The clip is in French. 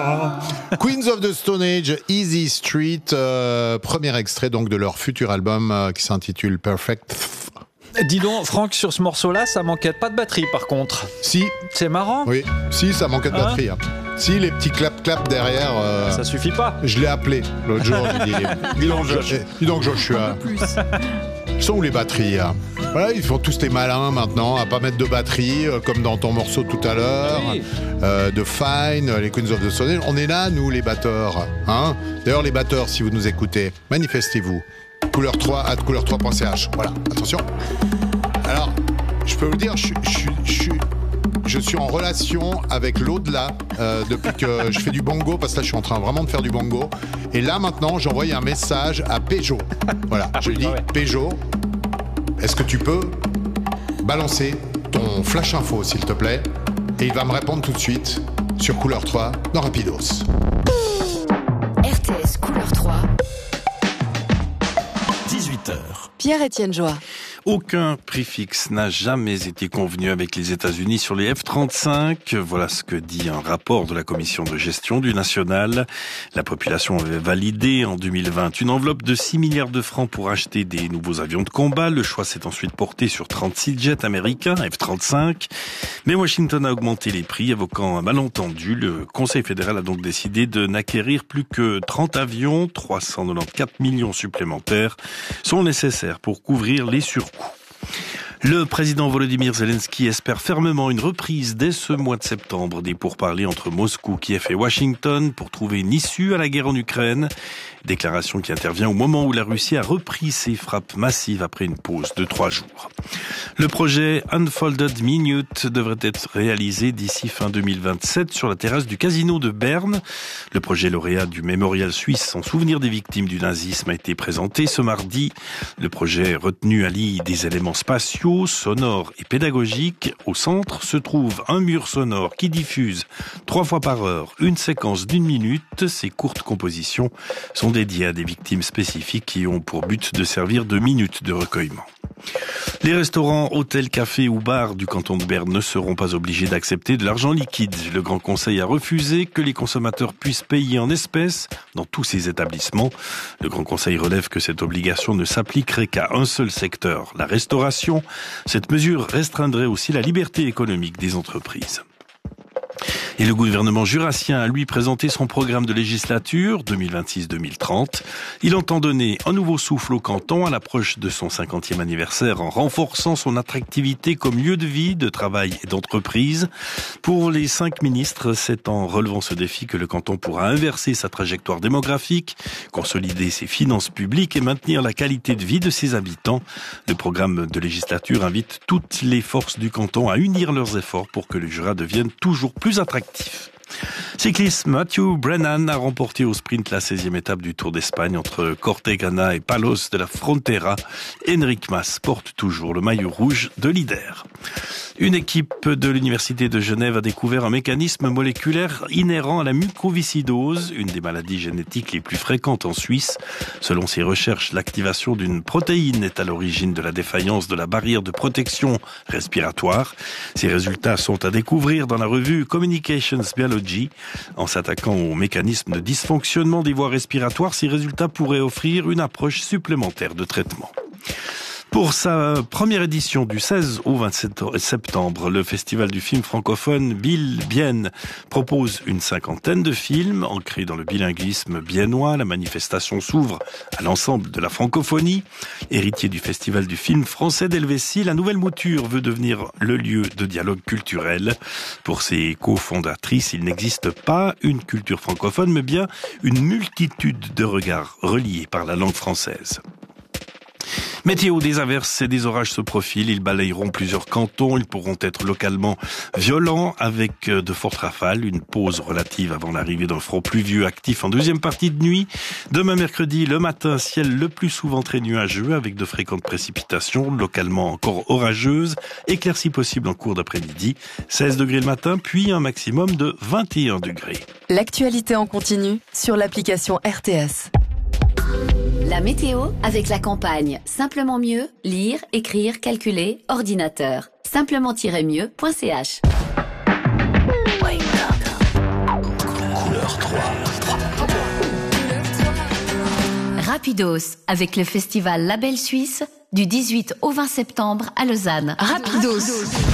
Queens of the Stone Age, Easy Street, premier extrait donc de leur futur album qui s'intitule Perfect. Dis donc, Franck, sur ce morceau-là, ça manquait pas de batterie par contre. Si. C'est marrant. Oui, si, ça manquait de batterie. Hein. Si, les petits clap-clap derrière. Ça suffit pas. Je l'ai appelé l'autre jour, j'ai dit. Dis donc, Joshua. Ils sont où les batteries hein. Voilà, ils font tous les malins maintenant à pas mettre de batterie comme dans ton morceau tout à l'heure, Oui. de Fine, les Queens of the Stone Age. On est là, nous, les batteurs. Hein. D'ailleurs, les batteurs, si vous nous écoutez, manifestez-vous. Couleur 3 à couleur3.ch. Voilà, attention. Alors, je peux vous dire, je suis en relation avec l'au-delà depuis que je fais du bongo, parce que là, je suis en train vraiment de faire du bongo. Et là, maintenant, j'ai envoyé un message à Peugeot. Voilà, je lui dis, Peugeot, est-ce que tu peux balancer ton flash info, s'il te plaît? Et il va me répondre tout de suite sur Couleur 3 dans Rapidos. RTS Couleur 3. 18h. Pierre-Étienne Joie. Aucun prix fixe n'a jamais été convenu avec les États-Unis sur les F-35. Voilà ce que dit un rapport de la commission de gestion du national. La population avait validé en 2020 une enveloppe de 6 milliards de francs pour acheter des nouveaux avions de combat. Le choix s'est ensuite porté sur 36 jets américains F-35. Mais Washington a augmenté les prix, évoquant un malentendu. Le Conseil fédéral a donc décidé de n'acquérir plus que 30 avions. 394 millions supplémentaires sont nécessaires pour couvrir les surcoûts. Le président Volodymyr Zelensky espère fermement une reprise dès ce mois de septembre des pourparlers entre Moscou, Kiev et Washington pour trouver une issue à la guerre en Ukraine. Déclaration qui intervient au moment où la Russie a repris ses frappes massives après une pause de 3 jours. Le projet Unfolded Minute devrait être réalisé d'ici fin 2027 sur la terrasse du casino de Berne. Le projet lauréat du mémorial suisse en souvenir des victimes du nazisme a été présenté ce mardi. Le projet retenu allie des éléments spatiaux, sonores et pédagogiques. Au centre se trouve un mur sonore qui diffuse 3 fois par heure une séquence d'1 minute. Ces courtes compositions sont dédiées à des victimes spécifiques qui ont pour but de servir de minutes de recueillement. Les restaurants, hôtels, cafés ou bars du canton de Berne ne seront pas obligés d'accepter de l'argent liquide. Le Grand Conseil a refusé que les consommateurs puissent payer en espèces dans tous ces établissements. Le Grand Conseil relève que cette obligation ne s'appliquerait qu'à un seul secteur, la restauration. Cette mesure restreindrait aussi la liberté économique des entreprises. Et le gouvernement jurassien a lui présenté son programme de législature 2026-2030. Il entend donner un nouveau souffle au canton à l'approche de son 50e anniversaire en renforçant son attractivité comme lieu de vie, de travail et d'entreprise. Pour les 5 ministres, c'est en relevant ce défi que le canton pourra inverser sa trajectoire démographique, consolider ses finances publiques et maintenir la qualité de vie de ses habitants. Le programme de législature invite toutes les forces du canton à unir leurs efforts pour que le Jura devienne toujours plus attractif. Cyclisme, Matthew Brennan a remporté au sprint la 16e étape du Tour d'Espagne entre Cortegana et Palos de la Frontera. Enric Mas porte toujours le maillot rouge de leader. Une équipe de l'Université de Genève a découvert un mécanisme moléculaire inhérent à la mucoviscidose, une des maladies génétiques les plus fréquentes en Suisse. Selon ces recherches, l'activation d'une protéine est à l'origine de la défaillance de la barrière de protection respiratoire. Ces résultats sont à découvrir dans la revue Communications Biology. En s'attaquant au mécanisme de dysfonctionnement des voies respiratoires, ces résultats pourraient offrir une approche supplémentaire de traitement. Pour sa première édition du 16 au 27 septembre, le Festival du film francophone Bienne propose une 50aine de films ancrés dans le bilinguisme biennois. La manifestation s'ouvre à l'ensemble de la francophonie. Héritier du Festival du film français d'Helvétie, la nouvelle mouture veut devenir le lieu de dialogue culturel. Pour ses cofondatrices, il n'existe pas une culture francophone, mais bien une multitude de regards reliés par la langue française. Météo, des averses et des orages se profilent. Ils balayeront plusieurs cantons. Ils pourront être localement violents avec de fortes rafales. Une pause relative avant l'arrivée d'un front pluvieux actif en deuxième partie de nuit. Demain mercredi, le matin, ciel le plus souvent très nuageux avec de fréquentes précipitations, localement encore orageuses. Éclaircies possibles en cours d'après-midi. 16 degrés le matin, puis un maximum de 21 degrés. L'actualité en continu sur l'application RTS. La météo avec la campagne. Simplement mieux, lire, écrire, calculer, ordinateur. Simplement-mieux.ch. Couleur Rapidos, avec le festival Label Suisse, du 18 au 20 septembre à Lausanne. Rapidos.